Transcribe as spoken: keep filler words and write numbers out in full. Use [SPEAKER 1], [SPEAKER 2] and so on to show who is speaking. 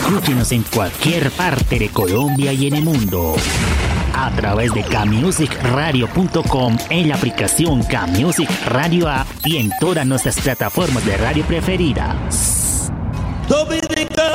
[SPEAKER 1] Escúchenos en cualquier parte de Colombia y en el mundo a través de K-music radio punto com, en la aplicación K-Music Radio App y en todas nuestras plataformas de radio preferidas.